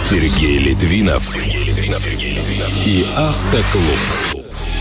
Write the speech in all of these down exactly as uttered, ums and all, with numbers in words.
Сергей Литвинов и Автоклуб.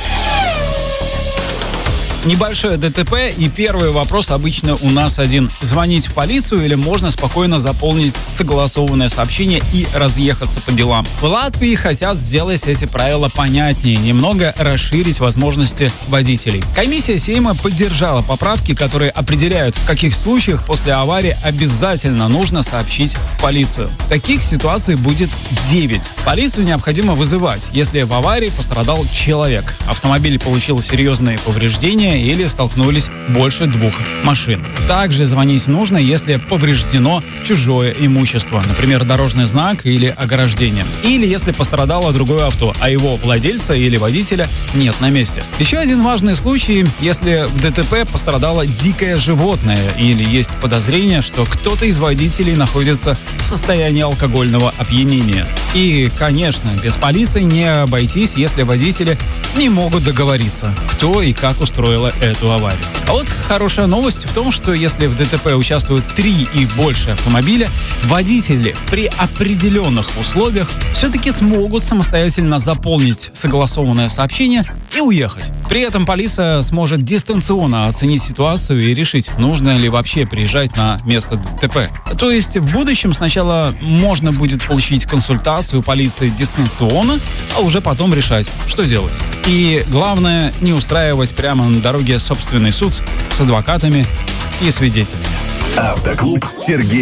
Небольшое ДТП, и первый вопрос обычно у нас один. Звонить в полицию или можно спокойно заполнить согласованное сообщение и разъехаться по делам? В Латвии хотят сделать эти правила понятнее, немного расширить возможности водителей. Комиссия Сейма поддержала поправки, которые определяют, в каких случаях после аварии обязательно нужно сообщить в полицию. Таких ситуаций будет девять. Полицию необходимо вызывать, если в аварии пострадал человек, автомобиль получил серьезные повреждения или столкнулись больше двух машин. Также звонить нужно, если повреждено чужое имущество, например, дорожный знак или ограждение. Или если пострадало другое авто, а его владельца или водителя нет на месте. Еще один важный случай, если в ДТП пострадало дикое животное или есть подозрение, что кто-то из водителей находится в состоянии алкогольного опьянения. И, конечно, без полиции не обойтись, если водители не могут договориться, кто и как устроил эту аварию. А вот хорошая новость в том, что если в ДТП участвуют три и больше автомобиля, водители при определенных условиях все-таки смогут самостоятельно заполнить согласованное сообщение и уехать. При этом полиция сможет дистанционно оценить ситуацию и решить, нужно ли вообще приезжать на место ДТП. То есть в будущем сначала можно будет получить консультацию полиции дистанционно, а уже потом решать, что делать. И главное, не устраивать прямо на дороге собственный суд с адвокатами и свидетелями. Автоклуб Сергей